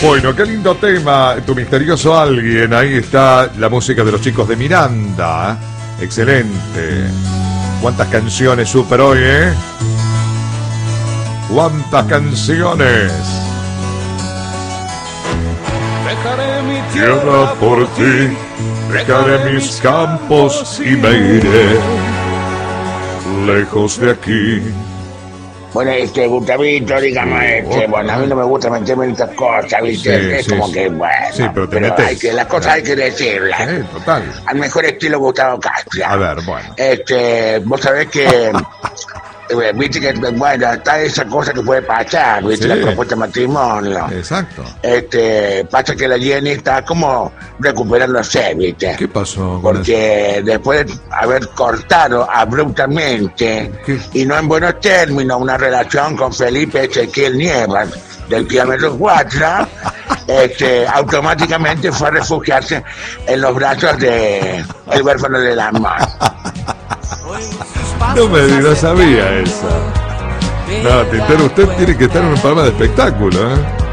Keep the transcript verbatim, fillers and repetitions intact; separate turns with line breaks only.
Bueno, qué lindo tema, Tu misterioso alguien. Ahí está la música de los chicos de Miranda. Excelente. Cuántas canciones super hoy, ¿eh? Cuántas canciones.
Dejaré mi
Tierra por ti, dejaré mis campos y me iré lejos de aquí.
Bueno, este, Gustavito, digamos, este, bueno, a mí no me gusta meterme en estas cosas, ¿viste?
Sí,
es
sí,
como
sí.
que, bueno,
Sí, pero te
pero
metés.
hay que, las cosas hay que decirlas.
Sí, total.
Al mejor estilo Gustavo Castro.
A ver, bueno.
Este, vos sabés que, eh, viste que, bueno, está esa cosa que puede pasar, viste,
Sí.
la propuesta de matrimonio.
Exacto.
Este, pasa que la Jenny está como recuperándose, viste.
¿Qué pasó con eso?
Porque después de haber cortado abruptamente
¿Qué?
y no en buenos términos una relación con Felipe Ezequiel Nievas del kilómetro cuatro, este, automáticamente fue a refugiarse en los brazos de el huérfano del amor.
No me no sabía esa. No, Tintero, usted tiene que estar en un programa de espectáculo, ¿eh?